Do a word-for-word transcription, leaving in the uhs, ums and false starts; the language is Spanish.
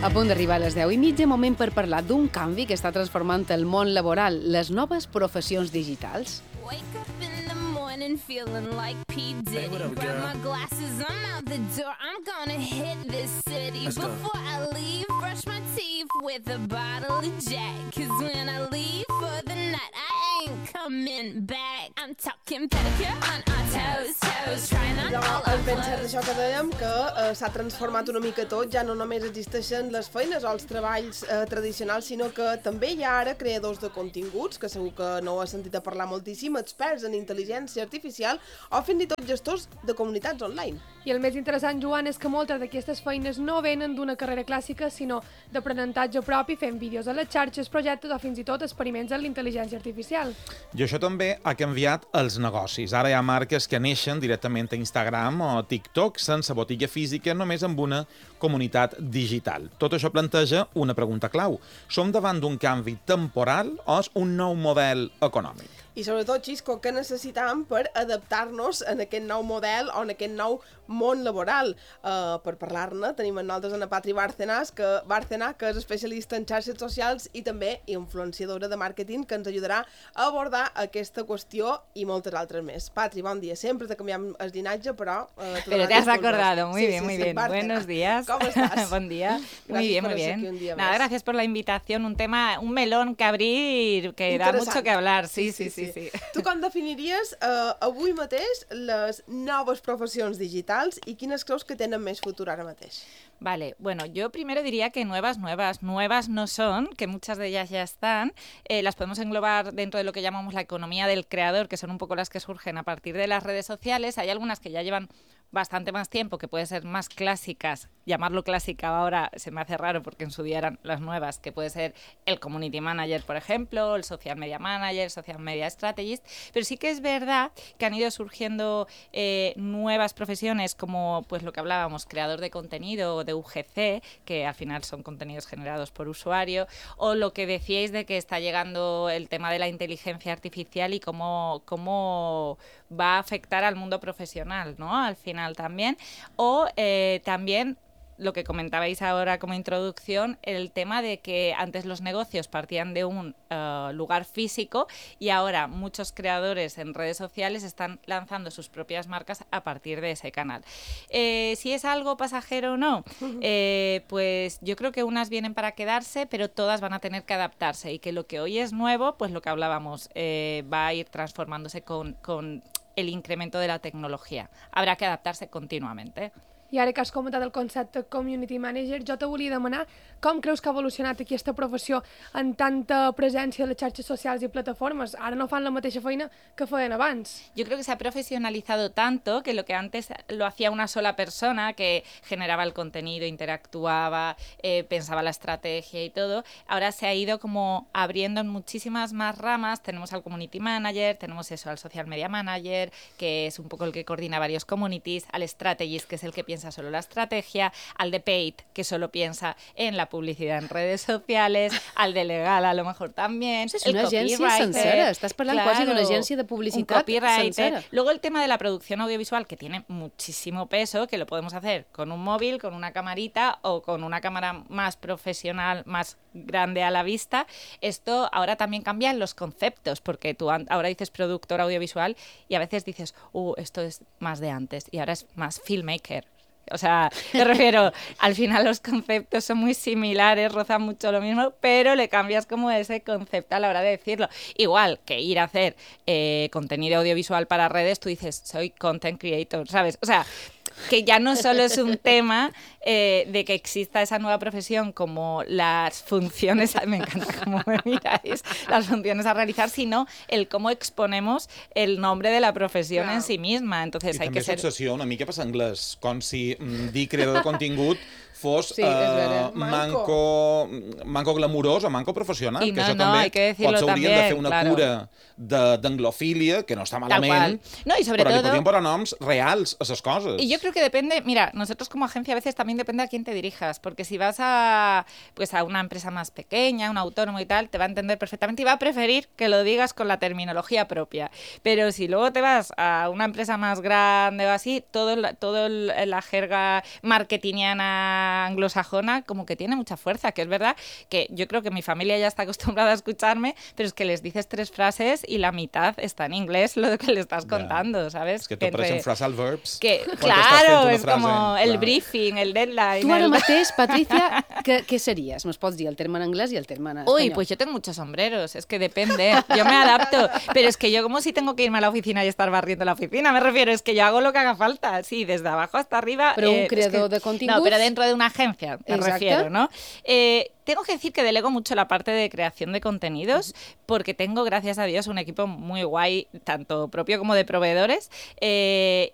A punt d'arribar a les deu i mitja, moment per parlar d'un canvi que està transformant el món laboral, les noves professions digitals. Wake up in the morning feeling like P. Diddy. whatever, Grab girl. my glasses, I'm out the door. I'm gonna hit this city. Let's go. Before I leave, brush my teeth with a bottle of Jack. Cause when I leave for the night, I ain't coming back. I'm talking pedicure on our toes, toes. Trying on Jo all em our penso clothes. d'això que dèiem, que eh, s'ha transformat una mica tot, ja no només existeixen les feines o els treballs eh, tradicionals, sinó que també hi ha ara creadors de continguts, que segur que no ho has sentit a parlar moltíssim, experts en intel·ligència artificial o fins i tot gestors de comunitats online. I el més interessant, Joan, és que moltes d'aquestes feines no venen d'una carrera clàssica, sinó d'aprenentatge propi, fent vídeos a les xarxes, projectes o fins i tot experiments en l'intel·ligència artificial. I això també ha canviat els negocis. Ara hi ha marques que neixen directament a Instagram o TikTok sense botiga física, només amb una comunitat digital. Tot això planteja una pregunta clau. Som davant d'un canvi temporal o és un nou model econòmic? I sobretot, Xisco, què necessitam per adaptar-nos en aquest nou model o en aquest nou món laboral? Uh, per parlar-ne tenim amb nosaltres Ana Patri Bárcenas, que, Bárcena, que és especialista en xarxes socials i també influenciadora de màrqueting, que ens ajudarà a abordar aquesta qüestió i moltes altres més. Patri, bon dia. Sempre te canviem el llinatge, però... Uh, Pero te has acordado, muy sí, bien, sí, muy sí, bien. Bárcena. Buenos días. ¿Cómo estás? Buen día. Muy Gracias bien, por muy estar aquí bien. un día Nada, más. gracias por la invitación. Un tema, un melón que abrir que da Interessant. mucho que hablar. Sí, sí, sí, sí. Tu com definiries uh, avui mateix les noves professions digitals i quines creus que tenen més futur ara mateix? Vale, bueno, yo primero diría que nuevas, nuevas, nuevas no son, que muchas de ellas ya están. Eh, las podemos englobar dentro de lo que llamamos la economía del creador, que son un poco las que surgen a partir de las redes sociales. Hay algunas que ya llevan bastante más tiempo, que pueden ser más clásicas. Llamarlo clásica ahora se me hace raro porque en su día eran las nuevas, que puede ser el community manager, por ejemplo, el social media manager, social media strategist. Pero sí que es verdad que han ido surgiendo eh, nuevas profesiones como pues lo que hablábamos, creador de contenido de U G C, que al final son contenidos generados por usuario, o lo que decíais de que está llegando el tema de la inteligencia artificial y cómo, cómo va a afectar al mundo profesional, ¿no? Al final también. O eh, también lo que comentabais ahora como introducción, el tema de que antes los negocios partían de un uh, lugar físico y ahora muchos creadores en redes sociales están lanzando sus propias marcas a partir de ese canal. Eh, si es algo pasajero o no, eh, pues yo creo que unas vienen para quedarse, pero todas van a tener que adaptarse y que lo que hoy es nuevo, pues lo que hablábamos, eh, va a ir transformándose con, con el incremento de la tecnología. Habrá que adaptarse continuamente. I ara que has comentat el concepte community manager, jo te volia demanar com creus que ha evolucionat aquesta professió en tanta presència de les xarxes socials i plataformes. Ara no fan la mateixa feina que feien abans. Yo creo que se ha profesionalizado tanto que lo que antes lo hacía una sola persona que generaba el contenido, interactuaba, eh, pensaba la estrategia y todo, ahora se ha ido como abriendo en muchísimas más ramas. Tenemos al community manager, tenemos eso, al social media manager, que es un poco el que coordina varios communities, al strategist, que es el que piensa solo la estrategia, al de paid, que solo piensa en la publicidad en redes sociales, al de legal a lo mejor también. Això és el una agència copywriter, sencera, estàs parlant claro, quasi d'una agència de un publicitat copywriter. sencera. Luego el tema de la producción audiovisual, que tiene muchísimo peso, que lo podemos hacer con un móvil, con una camarita o con una cámara más profesional, más grande a la vista. Esto ahora también cambia los conceptos, porque tú an- ahora dices productor audiovisual y a veces dices, uh, esto es más de antes y ahora es más filmmaker. O sea, me refiero, al final los conceptos son muy similares, rozan mucho lo mismo, pero le cambias como ese concepto a la hora de decirlo. Igual que ir a hacer eh, contenido audiovisual para redes, tú dices, soy content creator, ¿sabes? O sea, que ya no solo es un tema eh, de que exista esa nueva profesión como las funciones, me encanta cómo me miráis, las funciones a realizar, sino el cómo exponemos el nombre de la profesión Claro. en sí misma. Entonces I hay també que ser... successió una mica passa anglès, com si mm, dir creador de contingut fos Sí, és eh, vera. manco, manco glamurós o manco professional, I que no, això no, també hay que decirlo potser haurien de también, fer una claro. cura de- d'anglofília, que no està malament, cual. No, y sobre però li todo- podríem posar noms reals a les coses. Y yo creo creo que depende, mira, nosotros como agencia a veces también depende a quién te dirijas, porque si vas a, pues a una empresa más pequeña, un autónomo y tal, te va a entender perfectamente y va a preferir que lo digas con la terminología propia. Pero si luego te vas a una empresa más grande o así, todo, todo la jerga marketingiana anglosajona como que tiene mucha fuerza, que es verdad que yo creo que mi familia ya está acostumbrada a escucharme, pero es que les dices tres frases y la mitad está en inglés lo que le estás contando, ja. ¿sabes? És que t'apareixen frasal verbs. Que, claro, és com el clar. briefing, el deadline. Tu ara el... mateix, Patricia, què, què series? Me'ls pots dir el terme en anglès y el terme en español. Uy, pues yo tengo muchos sombreros, es que depende, yo me adapto, pero es que yo como si tengo que irme a la oficina y estar barriendo la oficina, me refiero, es que yo hago lo que haga falta, sí, desde abajo hasta arriba. Pero un eh, creador es que... de continguts... No, pero dentro de una agencia, me Exacte. refiero, ¿no? Eh, Tengo que decir que delego mucho la parte de creación de contenidos porque tengo, gracias a Dios, un equipo muy guay, tanto propio como de proveedores, eh,